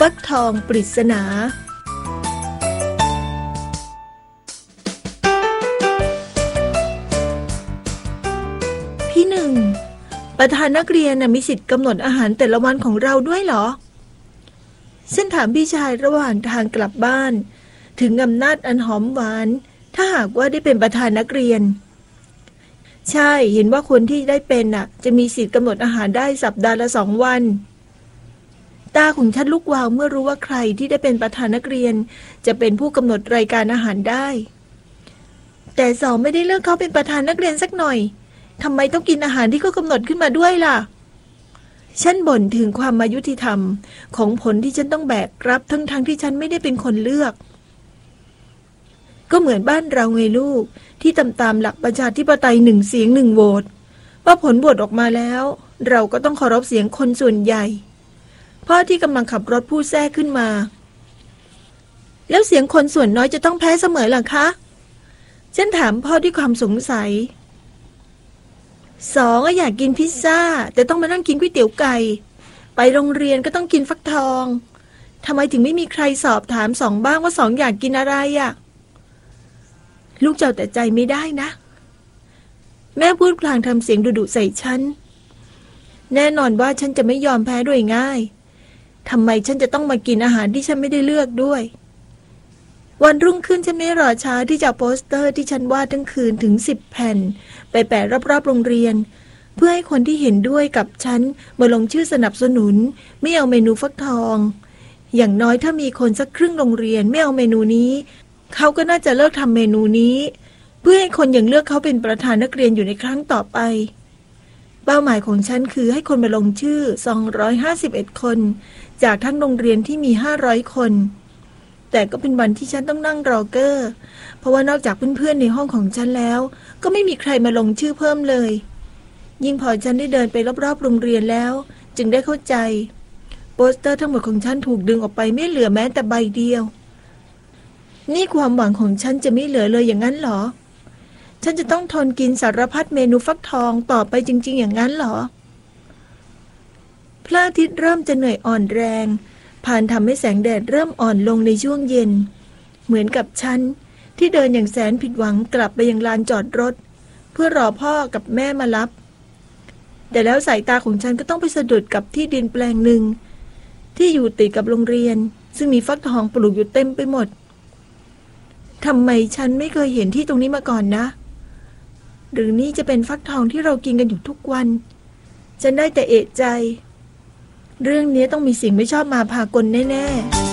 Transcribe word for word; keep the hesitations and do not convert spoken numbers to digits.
ฟักทองปริศนาพี่หนึ่งประธานนักเรียนมีสิทธิ์กำหนดอาหารแต่ละวันของเราด้วยเหรอฉันถามพี่ชายระหว่างทางกลับบ้านถึงอำนาจอันหอมหวานถ้าหากว่าได้เป็นประธานนักเรียนใช่เห็นว่าคนที่ได้เป็นน่ะจะมีสิทธิ์กำหนดอาหารได้สัปดาห์ละสองวันตาของฉันลุกวาวเมื่อรู้ว่าใครที่ได้เป็นประธานนักเรียนจะเป็นผู้กำหนดรายการอาหารได้แต่สองไม่ได้เลือกเขาเป็นประธานนักเรียนสักหน่อยทำไมต้องกินอาหารที่เขากำหนดขึ้นมาด้วยล่ะฉันบ่นถึงความอายุติธรรมของผลที่ฉันต้องแบกรับทั้งๆ ท, ที่ฉันไม่ได้เป็นคนเลือกก็เหมือนบ้านเราไงลูกที่ตามตามหลักประชาธิปไตยหนึ่งเสียงหนึ่งโหวตว่าผลโหวตออกมาแล้วเราก็ต้องเคารพเสียงคนส่วนใหญ่พ่อที่กำลังขับรถพูดแทรกขึ้นมาแล้วเสียงคนส่วนน้อยจะต้องแพ้เสมอหรอคะฉันถามพ่อด้วยความสงสัยสองอยากกินพิซซ่าแต่ต้องมานั่งกินก๋วยเตี๋ยวไก่ไปโรงเรียนก็ต้องกินฟักทองทำไมถึงไม่มีใครสอบถามสองบ้างว่าสองอยากกินอะไรอ่ะลูกเจ้าแต่ใจไม่ได้นะแม่พูดพลางทำเสียงดุๆใส่ฉันแน่นอนว่าฉันจะไม่ยอมแพ้ด้วยง่ายทำไมฉันจะต้องมากินอาหารที่ฉันไม่ได้เลือกด้วยวันรุ่งขึ้นฉันไม่รอช้าที่จะโปสเตอร์ที่ฉันวาดทั้งคืนถึงสิบแผ่นไปแปะรอบๆโรงเรียนเพื่อให้คนที่เห็นด้วยกับฉันมาลงชื่อสนับสนุนไม่เอาเมนูฟักทองอย่างน้อยถ้ามีคนสักครึ่งโรงเรียนไม่เอาเมนูนี้เขาก็น่าจะเลิกทำเมนูนี้เพื่อให้คนยังเลือกเขาเป็นประธานนักเรียนอยู่ในครั้งต่อไปเป้าหมายของฉันคือให้คนมาลงชื่อสองร้อยห้าสิบเอ็ดคนจากทั้งโรงเรียนที่มีห้าร้อยคนแต่ก็เป็นวันที่ฉันต้องนั่งรอเกอร์เพราะว่านอกจากเพื่อนๆในห้องของฉันแล้วก็ไม่มีใครมาลงชื่อเพิ่มเลยยิ่งพอฉันได้เดินไปรอบๆโรงเรียนแล้วจึงได้เข้าใจโปสเตอร์ทั้งหมดของฉันถูกดึงออกไปไม่เหลือแม้แต่ใบเดียวนี่ความหวังของฉันจะไม่เหลือเลยอย่างนั้นเหรอฉันจะต้องทนกินสารพัดเมนูฟักทองต่อไปจริงๆอย่างนั้นเหรอพระอาทิตย์เริ่มจะเหนื่อยอ่อนแรงผ่านทำให้แสงแดดเริ่มอ่อนลงในช่วงเย็นเหมือนกับฉันที่เดินอย่างแสนผิดหวังกลับไปยังลานจอดรถเพื่อรอพ่อกับแม่มารับแต่แล้วสายตาของฉันก็ต้องไปสะดุดกับที่ดินแปลงหนึ่งที่อยู่ติดกับโรงเรียนซึ่งมีฟักทองปลูกอยู่เต็มไปหมดทำไมฉันไม่เคยเห็นที่ตรงนี้มาก่อนนะหรือนี่จะเป็นฟักทองที่เรากินกันอยู่ทุกวันฉันได้แต่เอะใจเรื่องนี้ต้องมีสิ่งไม่ชอบมาพากลแน่ๆ